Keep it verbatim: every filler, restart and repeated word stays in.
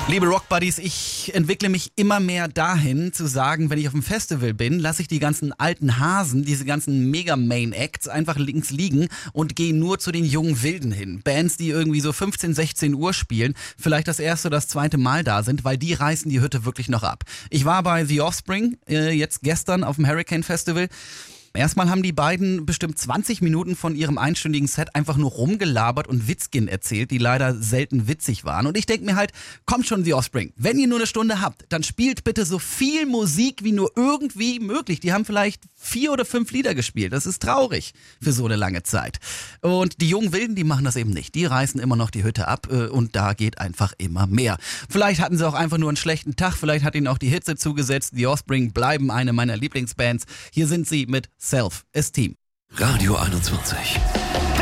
Liebe Rockbuddies, ich entwickle mich immer mehr dahin zu sagen, wenn ich auf dem Festival bin, lasse ich die ganzen alten Hasen, diese ganzen Mega-Main-Acts einfach links liegen und gehe nur zu den jungen Wilden hin. Bands, die irgendwie so fünfzehn, sechzehn Uhr spielen, vielleicht das erste oder das zweite Mal da sind, weil die reißen die Hütte wirklich noch ab. Ich war bei The Offspring, äh, jetzt gestern auf dem Hurricane Festival. Erstmal haben die beiden bestimmt zwanzig Minuten von ihrem einstündigen Set einfach nur rumgelabert und Witzchen erzählt, die leider selten witzig waren. Und ich denke mir halt, kommt schon The Offspring, wenn ihr nur eine Stunde habt, dann spielt bitte so viel Musik wie nur irgendwie möglich. Die haben vielleicht vier oder fünf Lieder gespielt. Das ist traurig für so eine lange Zeit. Und die jungen Wilden, die machen das eben nicht. Die reißen immer noch die Hütte ab äh, und da geht einfach immer mehr. Vielleicht hatten sie auch einfach nur einen schlechten Tag, vielleicht hat ihnen auch die Hitze zugesetzt. The Offspring bleiben eine meiner Lieblingsbands. Hier sind sie mit Self-Esteem. Radio einundzwanzig.